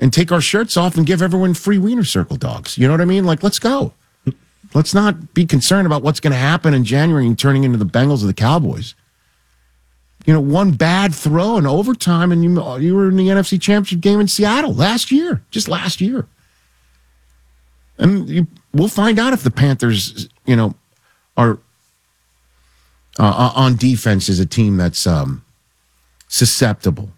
and take our shirts off and give everyone free Wiener Circle dogs. You know what I mean? Like, let's go. Let's not be concerned about what's going to happen in January and turning into the Bengals or the Cowboys. You know, one bad throw in overtime, and you were in the NFC Championship game in Seattle just last year. And we'll find out if the Panthers, are on defense as a team that's susceptible.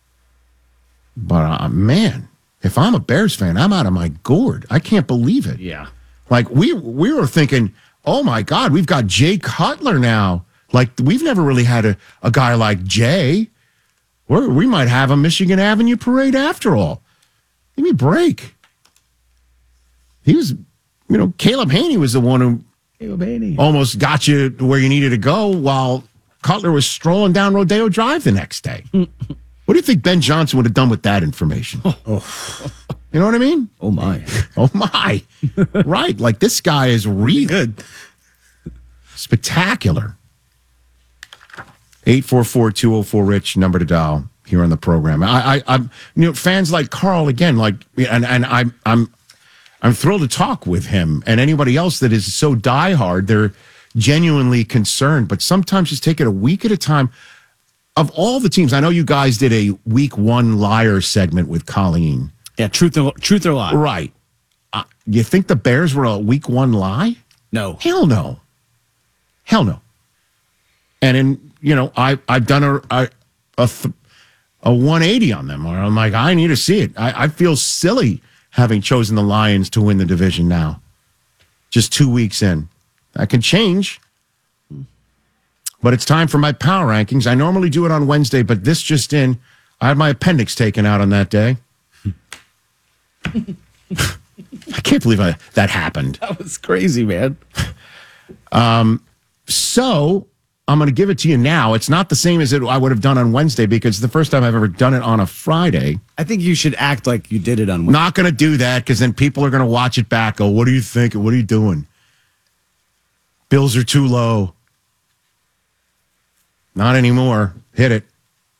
But, man, if I'm a Bears fan, I'm out of my gourd. I can't believe it. Yeah. Like, we were thinking, oh, my God, we've got Jay Cutler now. Like, we've never really had a guy like Jay. We might have a Michigan Avenue parade after all. Give me a break. He was, Caleb Haney was the one who almost got you where you needed to go while Cutler was strolling down Rodeo Drive the next day. What do you think Ben Johnson would have done with that information? Oh. You know what I mean? Oh, my. Oh, my. Right. Like, this guy is really good. Spectacular. 844-204-RICH, number to dial here on the program. I'm fans like Carl again, and I'm thrilled to talk with him and anybody else that is so diehard. They're genuinely concerned, but sometimes just take it a week at a time. Of all the teams, I know you guys did a week one liar segment with Colleen. Yeah, truth or lie. Right. You think the Bears were a week one lie? No. Hell no. Hell no. And I've done a 180 on them. Where I'm like, I need to see it. I feel silly having chosen the Lions to win the division now. Just 2 weeks in. That can change. But it's time for my power rankings. I normally do it on Wednesday, but this just in. I had my appendix taken out on that day. I can't believe that happened. That was crazy, man. So I'm going to give it to you now. It's not the same as I would have done on Wednesday because it's the first time I've ever done it on a Friday. I think you should act like you did it on Wednesday. Not going to do that because then people are going to watch it back. Go, what are you thinking? What are you doing? Bills are too low. Not anymore. Hit it.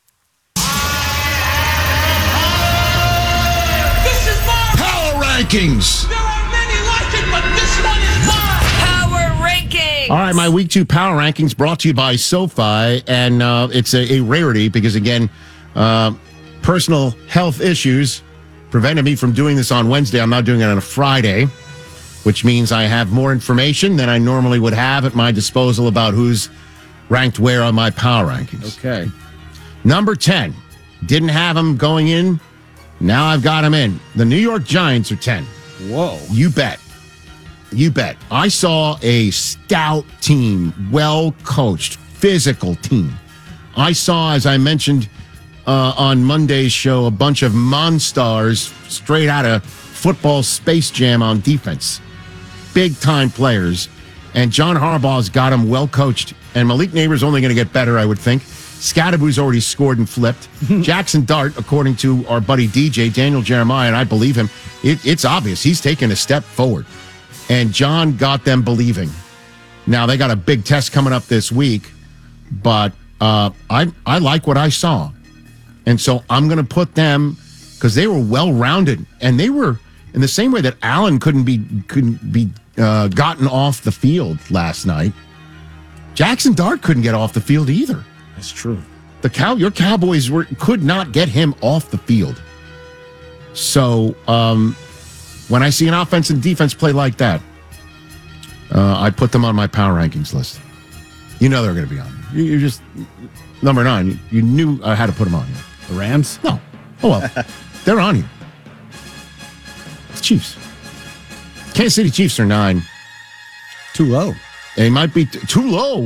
This is my Power rankings. There are many like it, but this one is mine. Power rankings. All right, my week 2 power rankings brought to you by SoFi, and it's a rarity because, again, personal health issues prevented me from doing this on Wednesday. I'm now doing it on a Friday, which means I have more information than I normally would have at my disposal about who's ranked where on my power rankings. Okay. Number 10. Didn't have him going in. Now I've got him in. The New York Giants are 10. Whoa. You bet. You bet. I saw a stout team, well-coached, physical team. I saw, as I mentioned on Monday's show, a bunch of monsters straight out of football Space Jam on defense. Big-time players. And John Harbaugh's got them well-coached. And Malik Neighbor's only going to get better, I would think. Scadaboo's already scored and flipped. Jackson Dart, according to our buddy DJ, Daniel Jeremiah, and I believe him, it's obvious. He's taken a step forward. And John got them believing. Now, they got a big test coming up this week, but I like what I saw. And so I'm going to put them, because they were well-rounded, and they were in the same way that Allen couldn't be gotten off the field last night. Jackson Dart couldn't get off the field either. That's true. Your Cowboys could not get him off the field. So when I see an offense and defense play like that, I put them on my power rankings list. You know they're going to be on. You're just number 9. You knew I had to put them on here. The Rams? No. Oh, well. They're on here. The Chiefs. Kansas City Chiefs are 9. Too low. They might be too low.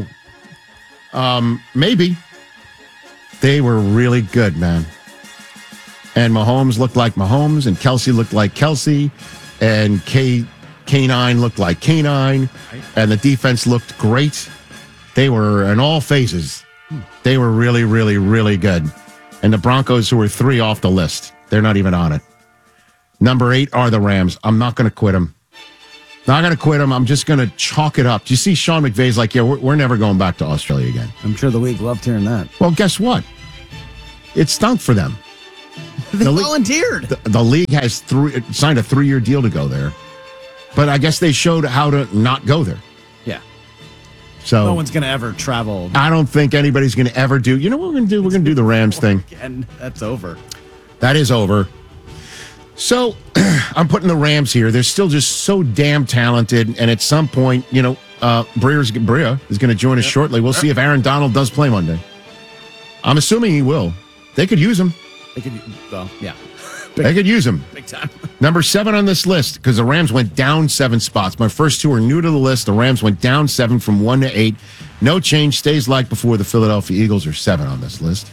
Maybe. They were really good, man. And Mahomes looked like Mahomes, and Kelsey looked like Kelsey, and K9 looked like K9, and the defense looked great. They were in all phases. They were really, really, really good. And the Broncos, who were 3 off the list, they're not even on it. Number 8 are the Rams. I'm not going to quit them. Not going to quit them. I'm just going to chalk it up. Do you see Sean McVay's like, yeah, we're never going back to Australia again. I'm sure the league loved hearing that. Well, guess what? It stunk for them. They The league- volunteered. The league has signed a 3-year deal to go there, but I guess they showed how to not go there. Yeah. So No one's going to ever travel. I don't think anybody's going to ever do. You know what we're going to do? We're going to do the Rams thing. And that's over. That is over. So I'm putting the Rams here. They're still just so damn talented, and at some point, Bria is going to join us shortly. We'll see if Aaron Donald does play Monday. I'm assuming he will. They could use him. They could, well, yeah. They could use him. Big time. Number 7 on this list, because the Rams went down 7 spots. My first 2 are new to the list. The Rams went down 7 from 1 to 8. No change. Stays like before. The Philadelphia Eagles are 7 on this list.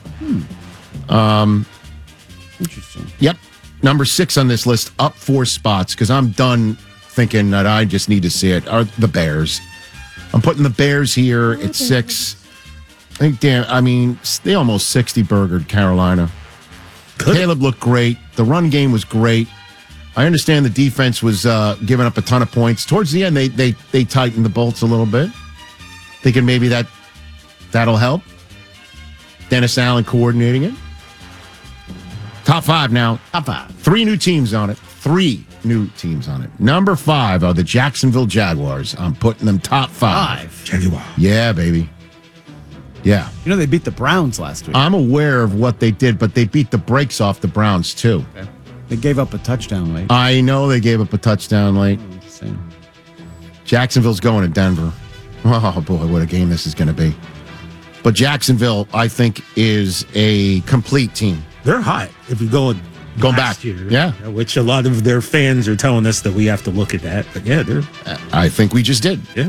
Interesting. Yep. Number 6 on this list, up 4 spots, because I'm done thinking that I just need to see it, are the Bears. I'm putting the Bears here at 6. I think, they almost 60-burgered Carolina. Caleb looked great. The run game was great. I understand the defense was giving up a ton of points. Towards the end, they tightened the bolts a little bit. Thinking maybe that'll help. Dennis Allen coordinating it. Top 5 now. Top 5. 3 new teams on it. 3 new teams on it. Number 5 are the Jacksonville Jaguars. I'm putting them top 5. Jaguar. Yeah, baby. Yeah. They beat the Browns last week. I'm aware of what they did, but they beat the brakes off the Browns, too. Okay. They gave up a touchdown late. I know they gave up a touchdown late. Jacksonville's going to Denver. Oh, boy, what a game this is going to be. But Jacksonville, I think, is a complete team. They're hot. If you go Going last back. year, Yeah. which a lot of their fans are telling us that we have to look at that. But yeah, they're I think we just did. yeah.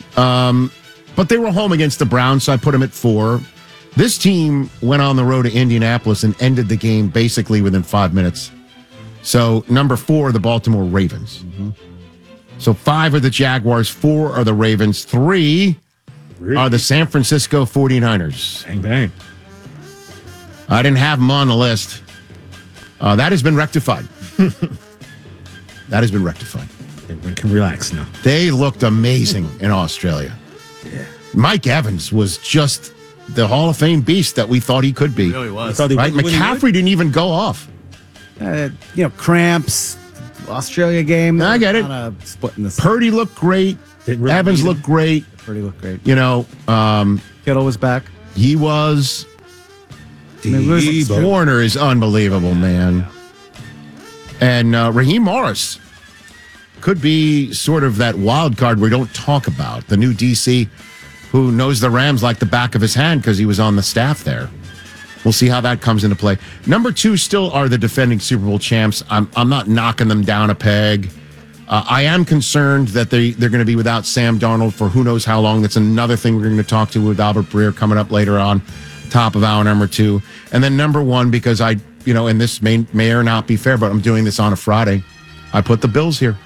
But they were home against the Browns, so I put them at 4. This team went on the road to Indianapolis and ended the game basically within 5 minutes. So number 4, the Baltimore Ravens. Mm-hmm. So 5 are the Jaguars, 4 are the Ravens, 3 are the San Francisco 49ers. Bang bang. I didn't have them on the list. That has been rectified. That has been rectified. Everyone can relax now. They looked amazing in Australia. Yeah. Mike Evans was just the Hall of Fame beast that we thought he could be. really I was. thought he Right? was winning McCaffrey didn't even go off. Cramps, Australia game. I get it. Kinda splitting this. Purdy looked great. Didn't really Evans need him. looked great. Purdy looked great. Kittle was back. He was. Debo. Warner is unbelievable, man. And Raheem Morris could be sort of that wild card we don't talk about. The new DC who knows the Rams like the back of his hand because he was on the staff there. We'll see how that comes into play. Number 2 still are the defending Super Bowl champs. I'm not knocking them down a peg. I am concerned that they're going to be without Sam Darnold for who knows how long. That's another thing we're going to talk to with Albert Breer coming up later on, top of hour number 2. And then number 1, because and this may or not be fair, but I'm doing this on a Friday. I put the Bills here.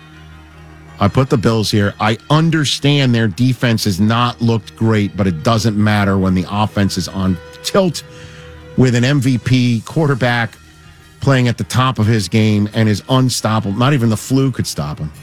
I understand their defense has not looked great, but it doesn't matter when the offense is on tilt with an MVP quarterback playing at the top of his game and is unstoppable. Not even the flu could stop him.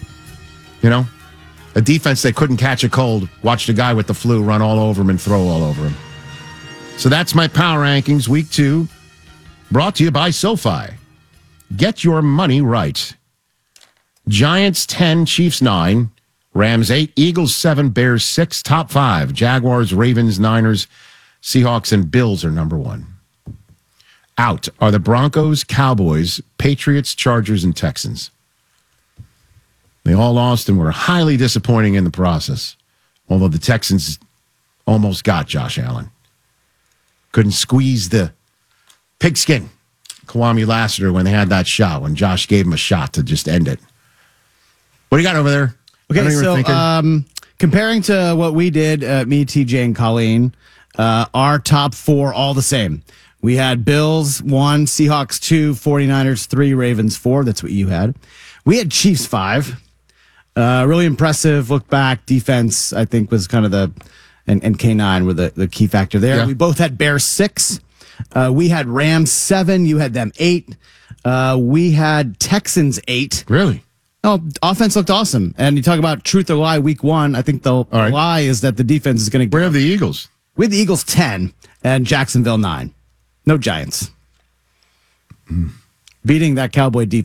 A defense that couldn't catch a cold watched a guy with the flu run all over him and throw all over him. So that's my power rankings, week 2, brought to you by SoFi. Get your money right. Giants 10, Chiefs 9, Rams 8, Eagles 7, Bears 6, top 5. Jaguars, Ravens, Niners, Seahawks, and Bills are number 1. Out are the Broncos, Cowboys, Patriots, Chargers, and Texans. They all lost and were highly disappointing in the process, although the Texans almost got Josh Allen. Couldn't squeeze the pigskin, Kwame Lassiter, when they had that shot, when Josh gave him a shot to just end it. What do you got over there? Okay, so comparing to what we did, me, TJ, and Colleen, our top 4 all the same. We had Bills 1, Seahawks 2, 49ers 3, Ravens 4. That's what you had. We had Chiefs 5. Really impressive. Look back. Defense, I think, was kind of and K9 were the key factor there. Yeah. We both had Bears 6. We had Rams 7. You had them 8. We had Texans 8. Really? Oh, offense looked awesome. And you talk about truth or lie week 1. I think the right. lie is that the defense is going to Where have the Eagles? with the Eagles 10 and Jacksonville 9. No Giants. beating that Cowboy defense.